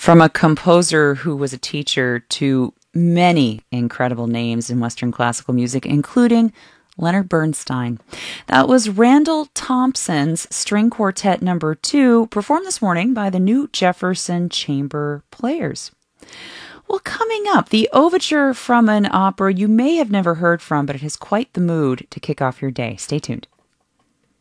From a composer who was a teacher to many incredible names in Western classical music, including Leonard Bernstein. That was Randall Thompson's String Quartet Number 2, performed this morning by the New Jefferson Chamber Players. Well, coming up, the overture from an opera you may have never heard from, but it has quite the mood to kick off your day. Stay tuned.